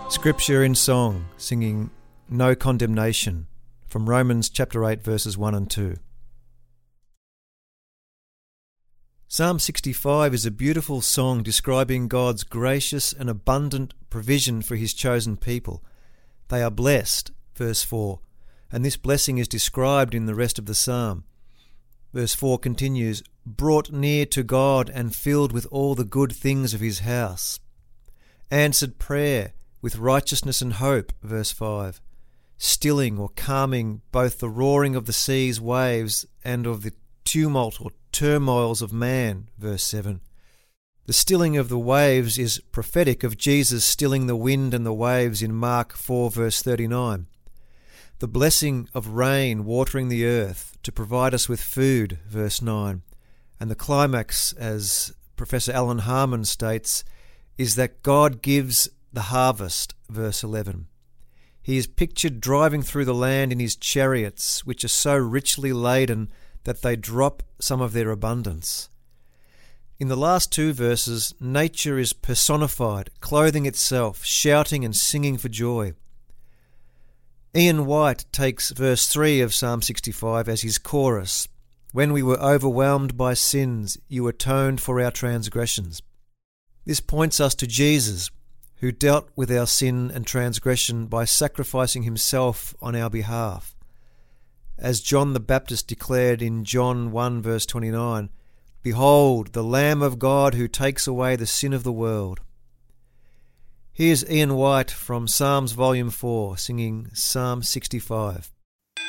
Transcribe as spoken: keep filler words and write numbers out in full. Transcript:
Scripture in song, singing No Condemnation from Romans chapter eight verses one and two. Psalm sixty-five is a beautiful song describing God's gracious and abundant provision for his chosen people. They are blessed, verse four, and this blessing is described in the rest of the psalm. Verse four continues, brought near to God and filled with all the good things of his house. Answered prayer with righteousness and hope, verse five. Stilling or calming both the roaring of the sea's waves and of the tumult or turmoils of man, verse seven. The stilling of the waves is prophetic of Jesus stilling the wind and the waves in Mark four verse thirty-nine. The blessing of rain watering the earth to provide us with food, verse nine. And the climax, as Professor Alan Harmon states, is that God gives the harvest, verse eleven. He is pictured driving through the land in his chariots, which are so richly laden that they drop some of their abundance. In the last two verses, nature is personified, clothing itself, shouting and singing for joy. Ian White takes verse three of Psalm sixty-five as his chorus. When we were overwhelmed by sins, you atoned for our transgressions. This points us to Jesus, who dealt with our sin and transgression by sacrificing himself on our behalf. As John the Baptist declared in John one verse twenty-nine, Behold, the Lamb of God who takes away the sin of the world. Here's Ian White from Psalms Volume four singing Psalm sixty-five.